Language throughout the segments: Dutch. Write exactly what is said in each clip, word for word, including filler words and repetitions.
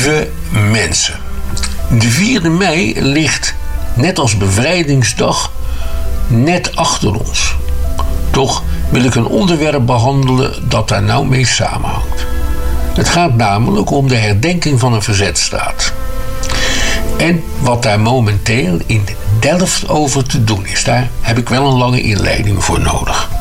De mensen. De vierde mei ligt, net als Bevrijdingsdag, net achter ons. Toch wil ik een onderwerp behandelen dat daar nou mee samenhangt. Het gaat namelijk om de herdenking van een verzetstaat. En wat daar momenteel in Delft over te doen is. Daar heb ik wel een lange inleiding voor nodig.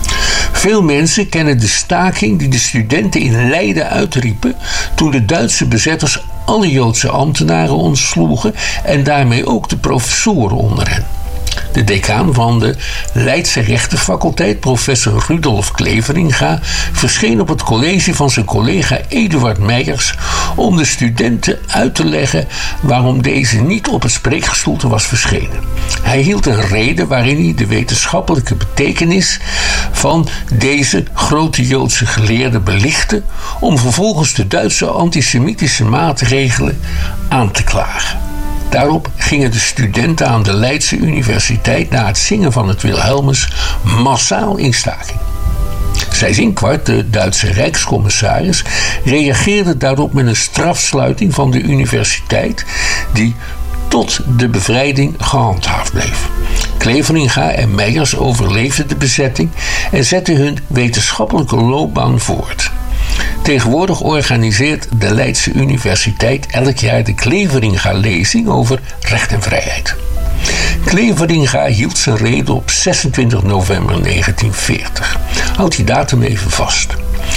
Veel mensen kennen de staking die de studenten in Leiden uitriepen toen de Duitse bezetters alle Joodse ambtenaren ontsloegen en daarmee ook de professoren onder hen. De decaan van de Leidse rechtenfaculteit, professor Rudolf Cleveringa, verscheen op het college van zijn collega Eduard Meijers om de studenten uit te leggen waarom deze niet op het spreekgestoelte was verschenen. Hij hield een rede waarin hij de wetenschappelijke betekenis van deze grote Joodse geleerde belichtte om vervolgens de Duitse antisemitische maatregelen aan te klagen. Daarop gingen de studenten aan de Leidse Universiteit na het zingen van het Wilhelmus massaal in staking. Seyss-Inquart, de Duitse rijkscommissaris, reageerde daarop met een strafsluiting van de universiteit die tot de bevrijding gehandhaafd bleef. Cleveringa en Meijers overleefden de bezetting en zetten hun wetenschappelijke loopbaan voort. Tegenwoordig organiseert de Leidse Universiteit elk jaar de Cleveringa-lezing over recht en vrijheid. Cleveringa hield zijn rede op zesentwintig november negentien veertig. Houd die datum even vast.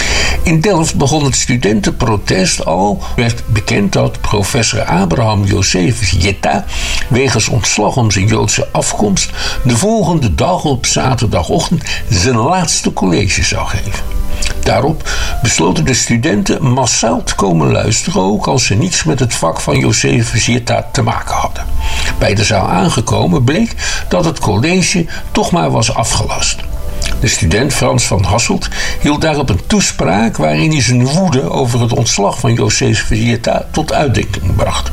In Delft begon het studentenprotest al, werd bekend dat professor Abraham Josephus Jitta wegens ontslag om zijn Joodse afkomst de volgende dag op zaterdagochtend zijn laatste college zou geven. Daarop besloten de studenten massaal te komen luisteren, ook als ze niets met het vak van Josephus Jitta te maken hadden. Bij de zaal aangekomen bleek dat het college toch maar was afgelast. De student Frans van Hasselt hield daarop een toespraak waarin hij zijn woede over het ontslag van Josephus Jitta tot uitdrukking bracht.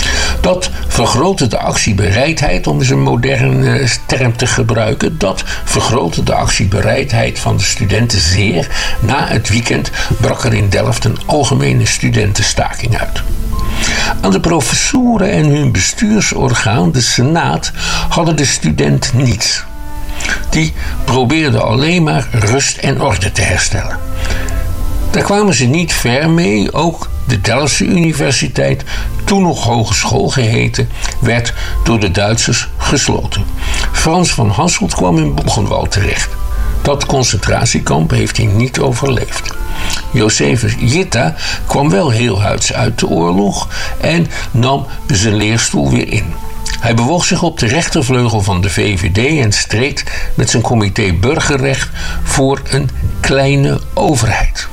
Dat vergrootte de actiebereidheid, om eens een moderne term te gebruiken, dat vergrootte de actiebereidheid van de studenten zeer. Na het weekend brak er in Delft een algemene studentenstaking uit. Aan de professoren en hun bestuursorgaan, de Senaat, hadden de studenten niets. Die probeerden alleen maar rust en orde te herstellen. Daar kwamen ze niet ver mee. Ook de Delftse Universiteit, toen nog hogeschool geheten, werd door de Duitsers gesloten. Frans van Hasselt kwam in Buchenwald terecht. Dat concentratiekamp heeft hij niet overleefd. Josephus Jitta kwam wel heel huids uit de oorlog en nam zijn leerstoel weer in. Hij bewoog zich op de rechtervleugel van de V V D en streed met zijn comité burgerrecht voor een kleine overheid.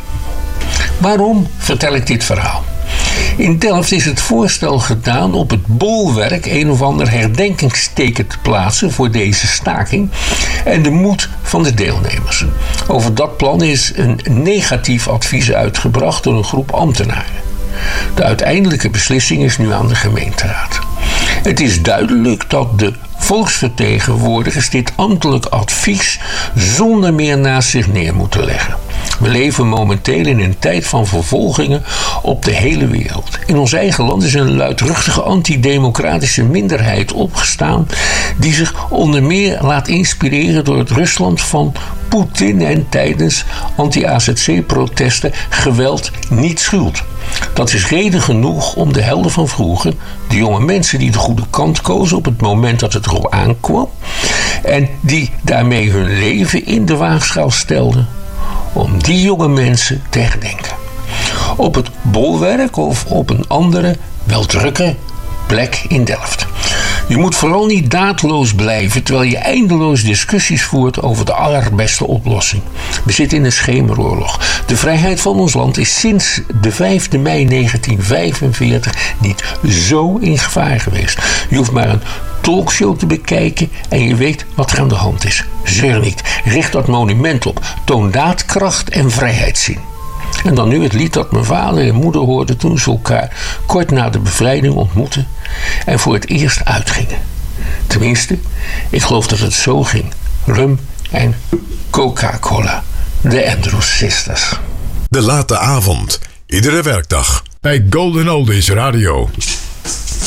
Waarom vertel ik dit verhaal? In Delft is het voorstel gedaan op het bolwerk een of ander herdenkingsteken te plaatsen voor deze staking en de moed van de deelnemers. Over dat plan is een negatief advies uitgebracht door een groep ambtenaren. De uiteindelijke beslissing is nu aan de gemeenteraad. Het is duidelijk dat de volksvertegenwoordigers dit ambtelijk advies zonder meer naast zich neer moeten leggen. We leven momenteel in een tijd van vervolgingen op de hele wereld. In ons eigen land is een luidruchtige antidemocratische minderheid opgestaan die zich onder meer laat inspireren door het Rusland van Poetin en tijdens anti-A Z C-protesten geweld niet schuwt. Dat is reden genoeg om de helden van vroeger, de jonge mensen die de goede kant kozen op het moment dat het erop aankwam en die daarmee hun leven in de waagschaal stelden, om die jonge mensen te herdenken. Op het bolwerk of op een andere, wel drukke plek in Delft. Je moet vooral niet daadloos blijven terwijl je eindeloos discussies voert over de allerbeste oplossing. We zitten in een schemeroorlog. De vrijheid van ons land is sinds de vijfde mei negentien vijfenveertig niet zo in gevaar geweest. Je hoeft maar een talkshow te bekijken en je weet wat er aan de hand is. Zeur niet. Richt dat monument op. Toon daadkracht en vrijheidszin. En dan nu het lied dat mijn vader en moeder hoorden toen ze elkaar kort na de bevrijding ontmoetten en voor het eerst uitgingen. Tenminste, ik geloof dat het zo ging. Rum en Coca-Cola. De Andrews Sisters. De late avond. Iedere werkdag bij Golden Oldies Radio.